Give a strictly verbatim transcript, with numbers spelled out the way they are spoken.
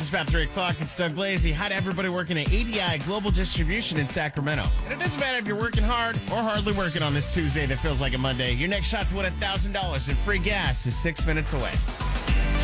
Just about three o'clock. It's Doug Lazy. Hi to everybody working at A D I Global Distribution in Sacramento. And it doesn't matter if you're working hard or hardly working on this Tuesday that feels like a Monday. Your next shot's win one thousand dollars in free gas is six minutes away.